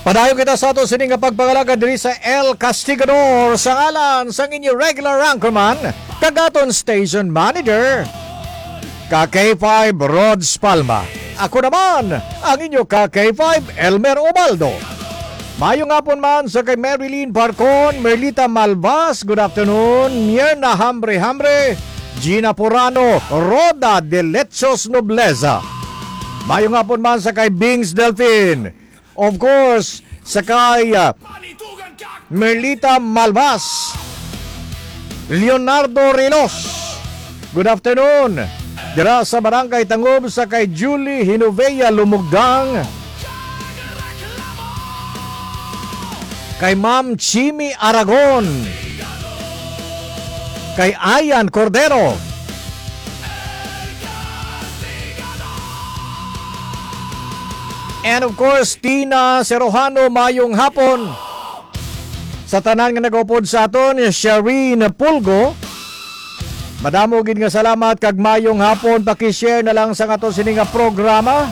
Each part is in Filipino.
Padayon kita sa ato sining nga pagpangalaga diri sa El Castigador sa ngalan sa inyo regular anchorman, kagaton station manager, KK5 Rods Palma. Ako naman ang inyo KK5 Elmer Ubaldo. Mayong hapon man sa kay Marilyn Barcon, Merlita Malvas, good afternoon, Mierna Hambre, Gina Porano, Roda de Lechos Nobleza. Mayong hapon man sa kay Bings Delfin. Of course, sa kay Merlita Malvas, Leonardo Rilos, good afternoon. Dira sa Barangay Tangob sa kay Julie Hinovea Lumugdang, kay Ma'am Chimi Aragon, kay Ayan Cordero, and of course, Tina Serojano, mayong hapon. Sa tanan nga nag-upod sa aton, Shireen Pulgo, madamo gid nga salamat kag mayong hapon. Paki-share na lang sa aton sini nga programa.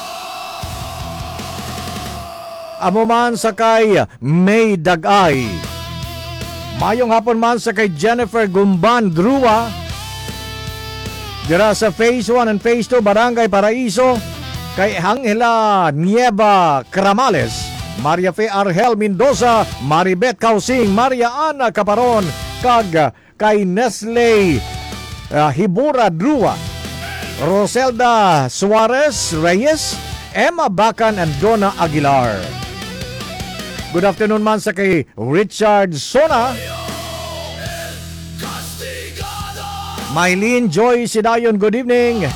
Amo man sa kay May Dagay. Mayong hapon man sa kay Jennifer Gumban Drua. Dira sa Phase 1 and Phase 2 Barangay Paraiso. Kay Angela Nieva Cramales, Maria Fe Argel Mendoza, Maribeth Causing, Maria Ana Caparon, kag kay Nestle Hibura Drua, Roselda Suarez Reyes, Emma Bacan, and Donna Aguilar. Good afternoon man sa kay Richard Sona, Mylene Joy Sidayon, good evening.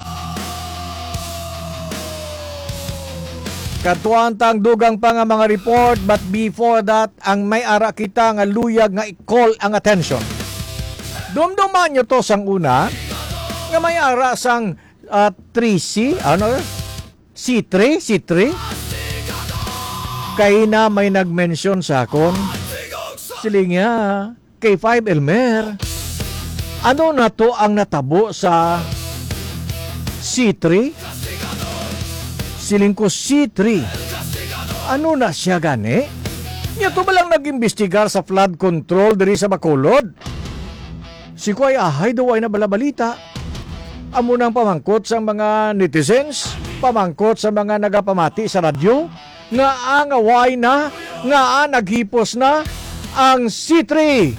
Katuantang dugang pa nga mga report, but before that, ang may ara kita nga luyag nga i-call ang attention. Dumduman nyo to sang una, nga may ara sang 3C, C3? Kay na may nag-mention sa akon, siling nga, K5 Elmer, ano na to ang natabo sa C3? Siling ko C3. Ano na siya gani? Ito ba lang nag-imbestigar sa flood control diri sa Bacolod? Si Kuya Ahay daw ay nabalabalita. Amo nang pamangkot sa mga netizens, pamangkot sa mga nagapamati sa radyo, nga ang away na, nga naghipos na ang C3.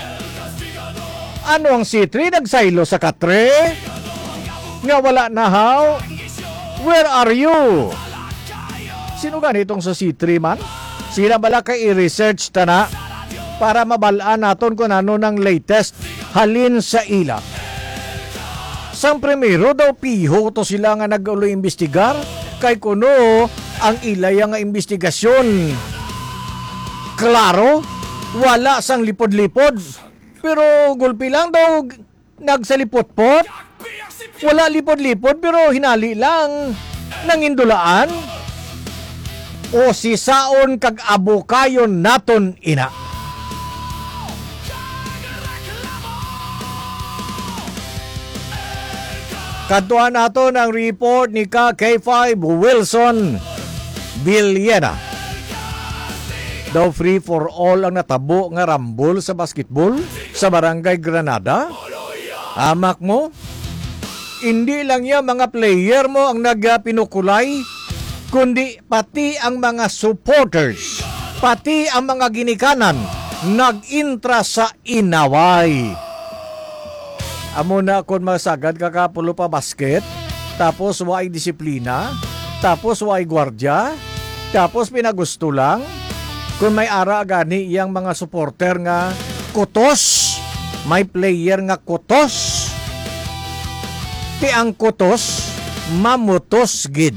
Ano ang C3? Nagsaylo sa katre? Nga wala na how? Where are you? Sino ganitong sa C3 man? Sila bala kay i-research ta na para mabalaan naton kung ano ng latest halin sa ila. Sang primero daw piho to sila nga nag-ulo imbestigar kay kuno ang ilay nga investigasyon. Klaro, wala sang lipod-lipod. Pero gulpi lang daw nagsalipot-pot. Wala lipod-lipod pero hinali lang nangindulaan. O si saon kag abukayon naton ina. Kadtuan naton ang report ni K5 Wilson Villena. Daw free for all ang natabo nga rambol sa basketball sa Barangay Granada. Amak mo, hindi lang yan mga player mo ang nagpinukulay, kundi pati ang mga supporters, pati ang mga ginikanan, nag-intra sa inaway. Amo na kung masagad kakapulo pa basket, tapos waay disiplina, tapos waay gwardya, tapos pinagusto lang, kung may ara gani iyang mga supporter nga kutos, may player nga kutos, ti ang kutos, mamutos gid.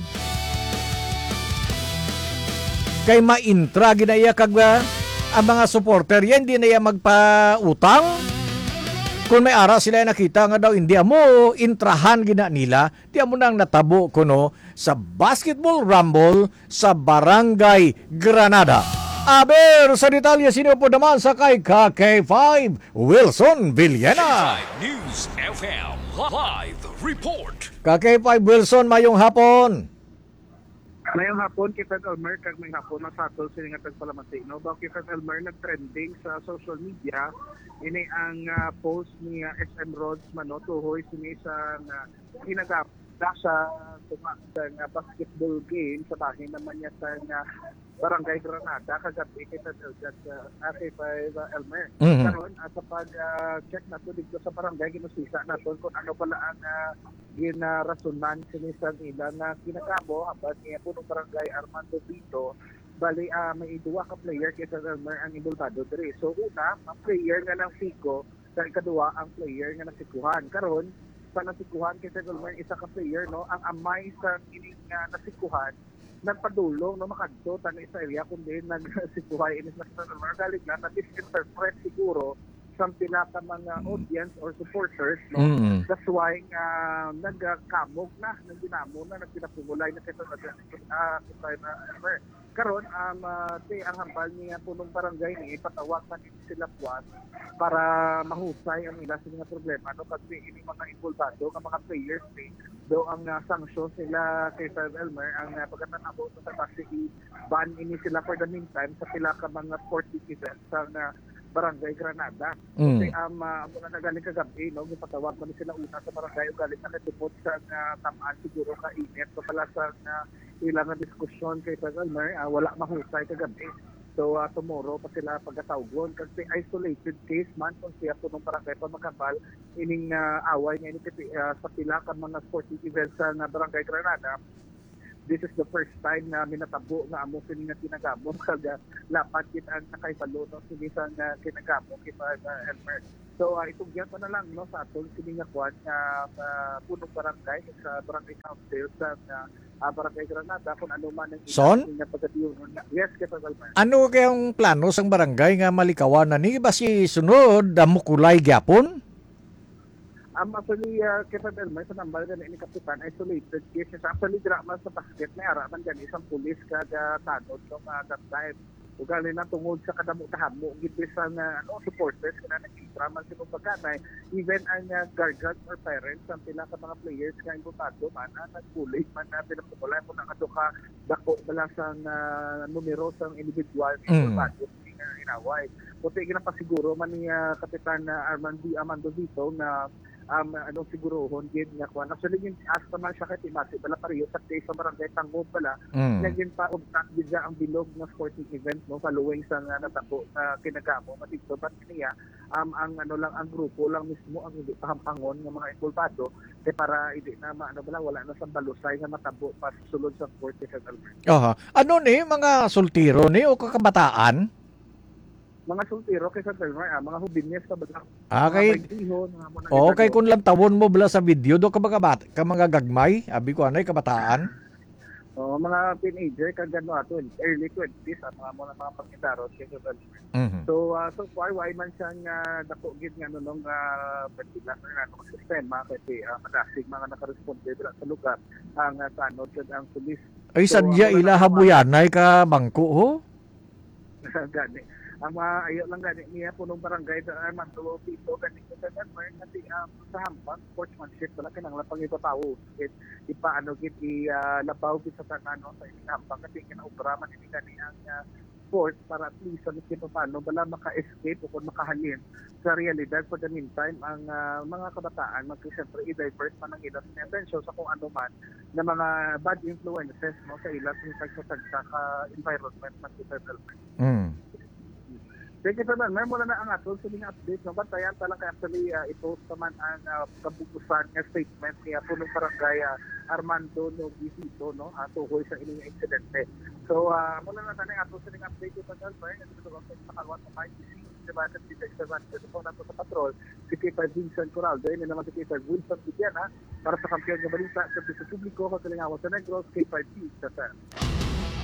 Kay ma-intra ginaya kag ang mga supporter yan di na yan magpautang. Kung may ara sila nakita nga daw hindi amo intrahan gina nila, di amo nang natabo kuno sa basketball rumble sa Barangay Granada. Aber sa detalye sino po naman sa kay KK5 Wilson Villena. News FM live report. KK5 Wilson, mayong hapon. Ngayong hapon, Kifed Elmer, kag may hapon na sa atol sila nga tagpalamati. No? Bago Kifed Elmer, nag-trending sa social media, ini ang post ni SM Rhodes Mano, tuhoy sini sa ginagapda sa tumakang basketball game sa bahay naman niya sa Barangay Granada, kagabi kita sa Kifed Elmer. Karon sa pag-check nato dito sa barangay, ginusisa nato kung ano pala ang ginarasunan sinisan nila na kinakabo habang niya punong barangay Armando Vito. Bali, may duwa ka player kaysa Elmer ang involvado diri. So una, ang player nga ng Fico, sa ikaduwa ang player nga nasikuhan. Karon sa nasikuhan kaysa Elmer, isa ka player, no, ang amay sa ining nasikuhan nagpadulong no makadto tani sa area kundi nagsikuhay inis na sa Elmer. Galing na na-disinterpret siguro sa pinaka mga audience or supporters, no? That's why nagkamog na, nagdinamo na, nagpinapumulay na kita na Elmer. Karon ang hambal niya punong barangay ni ipatawag man sila kuan para mahusay ang ila sa mga problema, no? Kasi ini mga involvado nga mga players ni do ang sanction sila kay Elmer ang pagkatanaw sa base ban ini sila for the meantime sa pila ka mga sporting events sa Barangay Granada. Kasi muna na galing kagabi, no, gipatawag man sila una sa barangay ug galing nakatupod sa tamaan siguro ka init so pala sa ilang diskusyon kay Elmer, wala mahusay kagabi. So tomorrow pa sila pagkatawgon kasi isolated case man kung siya po nung barangay pa makabal ining away nga sa pila ka mga sporting events sa Barangay Granada. This is the first time na minatabo nga amo sini nga tinagamo kag lapat kit ang nakaibalo no sini sa kinagamo kay Elmer. So itugyan pa na lang no sa atol sini nga kuan nga punong barangay sa barangay council sa Barangay Granada kung ano man ang nga pagkatiyon. Yes, Kifed Elmer. Ano kayong plano sang barangay nga malikawan na ni basi sunod mukulay gyapon? Actually, Kifed Elmer, sa nambal gani ni Kapitan, isolated cases. Actually, drama sa basket, may araman gani isang pulis kada tanod no, that time. Ugali na tungod sa kadamo-tahamo, gibisan na supporters na nag-drama sa pagkanay. Even ang guardians or parents, ang pila ka mga players nga imputado man, nag-pulis man na pinapumulay mo na ka dako bala sa numero sa individual imputado inaway. Puti ginapasiguro man ni Kapitan Armando Vito na sigurohon gid nga kuan actually yung asta man siya kay Timasi bala pareho sa sa barangay Tangob bala naging pa ubtak gid ang bilog na sporting event no following sa natabo sa kinagamo matito bat niya ang ang grupo lang mismo ang hindi pahampangon ng mga involvado kay para hindi na wala na sa balusay nga matabo pa sulod sa sport sa Elmer. Ano ni mga sultiro ni o kakabataan? Mga sultiro kay Elmer, mga hubinyes ka ba? Okay, kung lang tawon mo bala sa video do ka mga gagmay, abi ko anay kabataan. Mga teenager kag early 20s mga pangitaros kay Elmer. So far why man siyang dako gid nga nung particular na sistema kasi madasig mga nakaresponde sa lugar ang tanod kag ang pulis. Ay sadya ila habuyanay ka bangko ho? Gani. Ang ayo lang gani niya punong barangay sa Armando Vito gani sa Elmer kasi sa hampang sportsmanship wala kinahanglan pang ipatawo ipaano gid labaw gid sa tanano sa hampang kasi kinaobra man ini gani ang sport para at least ano kung paano bala maka-escape o kung makahalin sa realidad for the meantime ang mga kabataan siyempre i-divert man ang ilang attention sa kung ano man na mga bad influences no sa ilang pagsasagsa ka environment man sa Elmer. Thank you, Elmer. Mula na ang atol sa mga update. No? Bantayan talaga actually i-post naman ang kabukusan ng statement niya punong barangay Armando Vito no? Tuhoy sa inyong insidente. So, mula na tayo atol sa mga update ito, Elmer. Ito ba sa kalawat ng ITC? Diba? Kasi ito po nato sa patrol. Si Kifed Vincent Corraldo. Yun naman si Kifed Wilson Vidiana para sa kampiyon ng balita sa publiko, kagalingawan sa Negros, Kifed Vincent.